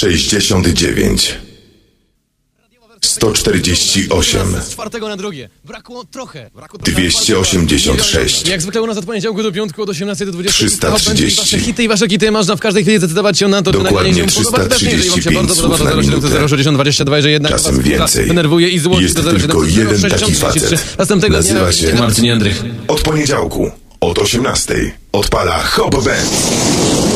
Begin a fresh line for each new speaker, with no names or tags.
69 148
Z czwartego na drugie. Brakło trochę.
286
Jak zwykle u nas od poniedziałku do piątku od 18 do 20.
330.
Wasze hity i wasze kity można w każdej chwili zdecydować się na to, czy
Dokładnie
nagranie się podoba. Też jeżeli wam się
335
bardzo podoba,
słów
to
na
076022, że jednak
Czasem
was
więcej.
denerwuje i złości.
Jest
to
tylko jeden taki
0763.
facet.
Następnego
Nazywa
dnia
się
Marcin Jędrych.
Od poniedziałku od 18 odpala Hop Band.